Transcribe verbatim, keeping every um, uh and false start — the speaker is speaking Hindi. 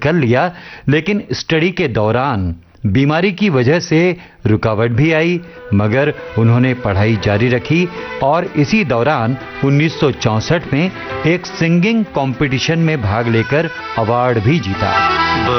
कर लिया, लेकिन स्टडी के दौरान बीमारी की वजह से रुकावट भी आई, मगर उन्होंने पढ़ाई जारी रखी और इसी दौरान उन्नीस सौ चौंसठ में एक सिंगिंग कंपटीशन में भाग लेकर अवार्ड भी जीता।